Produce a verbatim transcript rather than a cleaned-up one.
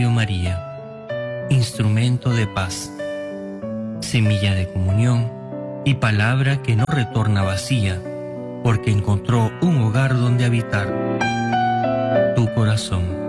Radio María, instrumento de paz, semilla de comunión y palabra que no retorna vacía, porque encontró un hogar donde habitar. Tu corazón.